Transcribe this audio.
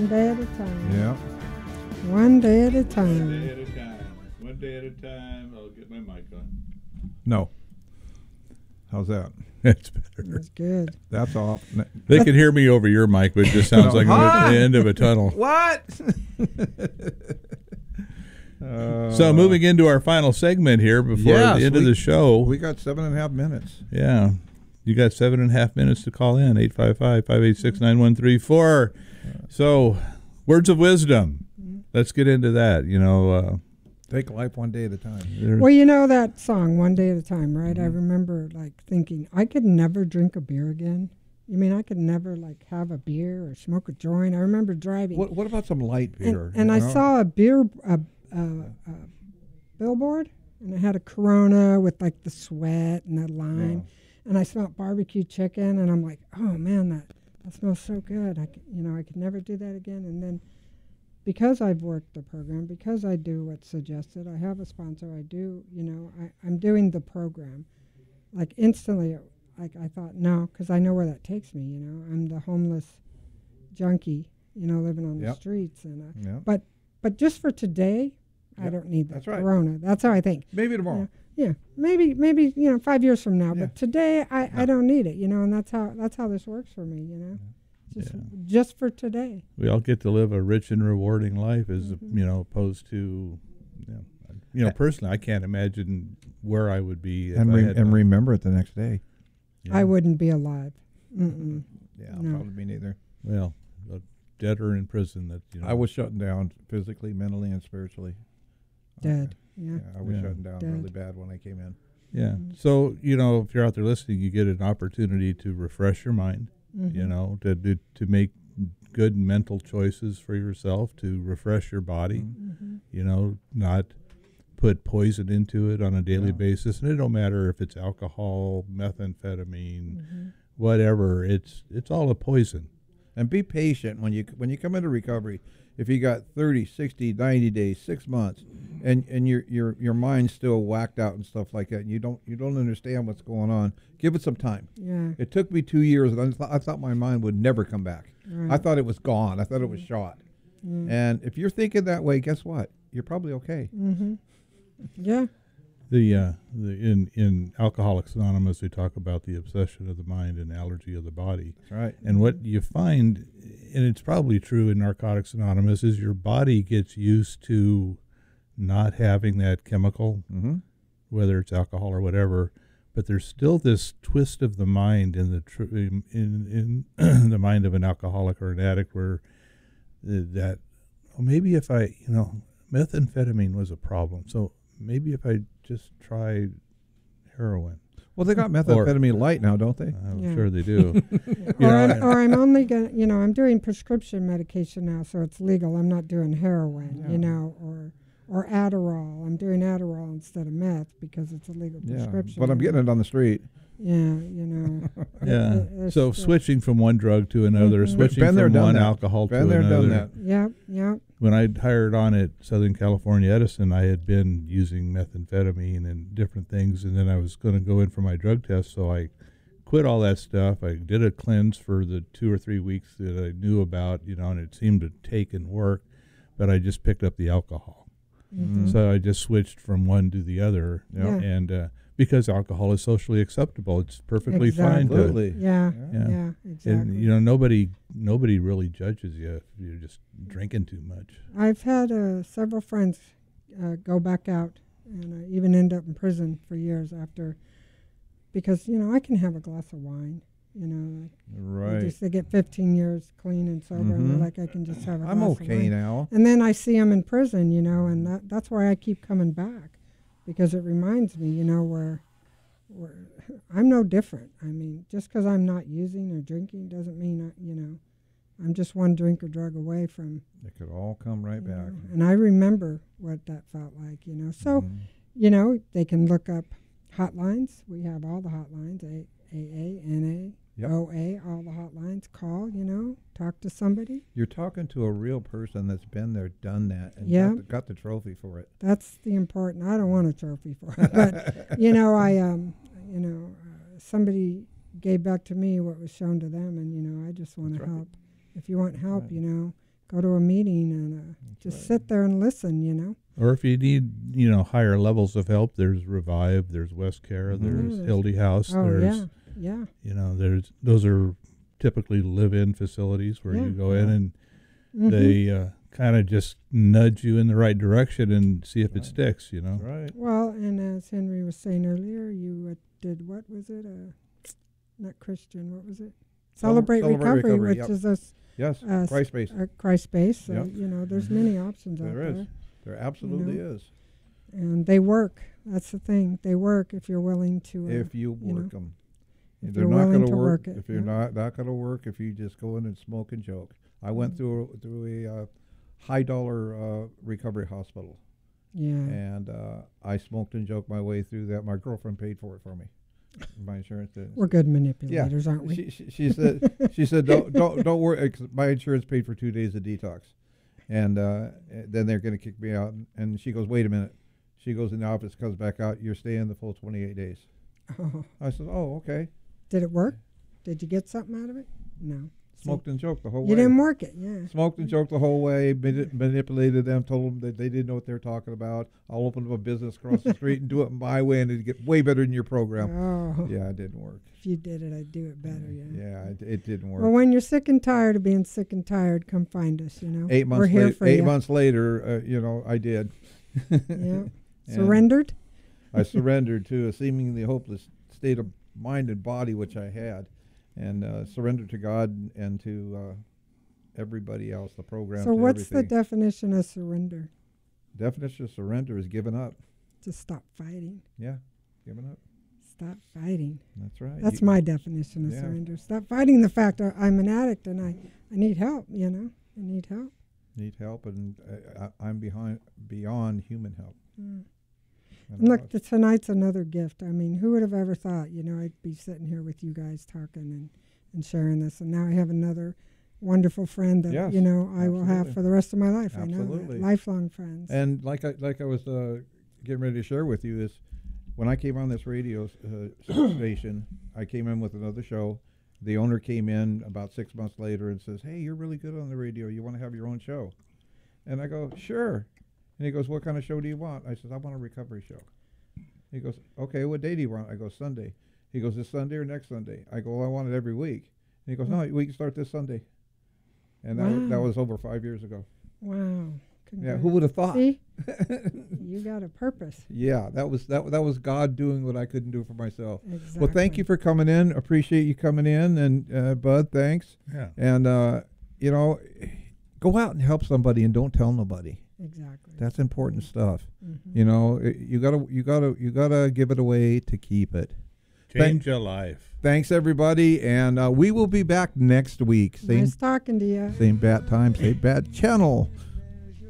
One day at a time. Yeah. One day at a One day time. at a time. One day at a time. I'll get my mic on. No. How's that? That's better. That's good. That's off. They can hear me over your mic, but it just sounds like Huh? the end of a tunnel. What? So moving into our final segment here before yes, the end of the show. We got 7.5 minutes. Yeah. You got 7.5 minutes to call in, 855-586-9134. So, words of wisdom. Let's get into that. You know, Take life one day at a time. Well, you know that song, One Day at a Time, right? I remember like thinking, I could never drink a beer again. You mean I could never like have a beer or smoke a joint? I remember driving. What about some light beer? And I saw a beer billboard, and it had a Corona with like the sweat and the lime, and I smelled barbecue chicken, and I'm like, oh man, that smells so good. I could never do that again. And then because I've worked the program, because I do what's suggested, I have a sponsor. I do, I'm doing the program, like instantly. Like I thought, no, because I know where that takes me. I'm the homeless junkie, living on the streets, and but just for today. I don't need that Corona. That's how I think. Maybe tomorrow. Yeah, maybe 5 years from now. But today I don't need it. And that's how this works for me. Just for today. We all get to live a rich and rewarding life, as opposed to, personally, I can't imagine where I would be. And remember it the next day. Yeah. I wouldn't be alive. Mm-mm. Yeah, No. probably me neither. Well, dead or in prison. That I was shutting down physically, mentally, and spiritually. Dead. Yeah. I was shutting down really bad when I came in. Yeah. So, if you're out there listening, you get an opportunity to refresh your mind, to make good mental choices for yourself, to refresh your body, not put poison into it on a daily basis. And it don't matter if it's alcohol, methamphetamine, whatever. It's all a poison. And be patient when you come into recovery. If you got 30, 60, 90 days, 6 months, and your mind's still whacked out and stuff like that, and you don't understand what's going on, give it some time. Yeah. It took me 2 years, and I thought my mind would never come back. Right. I thought it was gone. I thought it was shot. And if you're thinking that way, guess what? You're probably okay. Mm-hmm. Yeah. In Alcoholics Anonymous, they talk about the obsession of the mind and allergy of the body. That's right. And what you find, and it's probably true in Narcotics Anonymous, is your body gets used to not having that chemical, whether it's alcohol or whatever. But there's still this twist of the mind in in the mind of an alcoholic or an addict, where maybe if I, methamphetamine was a problem, so maybe if I just tried heroin. Well, they got methamphetamine light now, don't they? I'm sure they do. Or I'm only going to, I'm doing prescription medication now, so it's legal. I'm not doing heroin, or Adderall. I'm doing Adderall instead of meth because it's a legal prescription. But I'm getting it on the street. Yeah, Yeah. So switching from one drug to another, switching from one alcohol to another. Done that. Yep. When I hired on at Southern California Edison, I had been using methamphetamine and different things, and then I was going to go in for my drug test, so I quit all that stuff. I did a cleanse for the 2 or 3 weeks that I knew about, and it seemed to take and work, but I just picked up the alcohol. So I just switched from one to the other, and because alcohol is socially acceptable, it's perfectly fine to. Absolutely. Yeah, exactly. And nobody really judges you if you're just drinking too much. I've had several friends go back out and even end up in prison for years after, because I can have a glass of wine. Right. They get 15 years clean and sober, and they're like, I can just have a glass I'm of okay wine. now. And then I see them in prison, and that's why I keep coming back, because it reminds me, where I'm no different. I mean, just because I'm not using or drinking doesn't mean, I'm just one drink or drug away from. It could all come right back. And I remember what that felt like, So, they can look up hotlines. We have all the hotlines, AA, NA, OA, all the hotlines. Call, talk to somebody. You're talking to a real person that's been there, done that, and got the trophy for it. That's the important. I don't want a trophy for it, but somebody gave back to me what was shown to them, and I just want to help. If you want help, go to a meeting and just right. sit there and listen, you know. Or if you need, higher levels of help, there's Revive, there's West Cara, there's Yes. Hildy House, Oh, there's, yeah. those are typically live-in facilities where Yeah. you go in and Mhm. they kind of just nudge you in the right direction and see if it Right. sticks, That's right. Well, and as Henry was saying earlier, you did, what was it? Not Christian, what was it? Celebrate Recovery, which yep. is a Yes, Uh, Christ-based. Christ-based. So, Yep. there's many options out There is. there. There absolutely know. is. And they work. That's the thing. They work if you're willing to. If you you know, work them. if They're you're not willing going to work. work it, If you're yeah. not going to work, if you just go in and smoke and joke. I went Mm. through a high-dollar recovery hospital, Yeah. and I smoked and joked my way through that. My girlfriend paid for it for me. My insurance didn't. We're good manipulators, aren't we? She said don't worry. 'Cause my insurance paid for 2 days of detox, and then they're going to kick me out. And she goes, wait a minute. She goes in the office, comes back out. You're staying the full 28 days. Oh. I said, oh, okay. Did it work? Did you get something out of it? No. See, Smoked and joked the whole you way. didn't work it, yeah. Smoked and joked the whole way. Manipulated them. Told them that they didn't know what they were talking about. I'll open up a business across the street and do it my way, and it'd get way better than your program. Oh. Yeah, it didn't work. If you did it, I'd do it better, yeah. Yeah, it didn't work. Well, when you're sick and tired of being sick and tired, come find us, 8 months We're here later, for 8 you. months later, I did. Yeah. And Surrendered? I surrendered to a seemingly hopeless state of mind and body which I had, and surrendered to God and to everybody else, the program. So to what's the everything. definition of surrender? Definition of surrender is giving up. To stop fighting. Yeah, giving up. Stop fighting. That's right. That's my definition of Yeah. surrender. Stop fighting the fact that I'm an addict and I need help, I need help. Need help, and I'm beyond human help. Mm. And And look, I- tonight's another gift. I mean, who would have ever thought, I'd be sitting here with you guys talking and sharing this. And now I have another wonderful friend that, Yes, I will have absolutely. for the rest of my life. I know Absolutely. that. Lifelong friends. And like I was getting ready to share with you is when I came on this radio station, I came in with another show. The owner came in about 6 months later and says, "Hey, you're really good on the radio. You want to have your own show?" And I go, "Sure." And he goes, "What kind of show do you want?" I said, "I want a recovery show." He goes, "Okay, what day do you want?" I go, "Sunday." He goes, "This Sunday or next Sunday?" I go, "Well, I want it every week." And he goes, "No, we can start this Sunday." And that Wow. was over 5 years ago. Wow. Yeah, who would have thought? See? You got a purpose. Yeah, that was God doing what I couldn't do for myself. Exactly. Well, thank you for coming in. Appreciate you coming in, and Bud, thanks. Yeah. And go out and help somebody, and don't tell nobody. Exactly. That's important stuff. Mhm. You gotta give it away to keep it. Change a life. Thanks everybody, and we will be back next week. Same Nice talking to you. same bat time, same bat channel.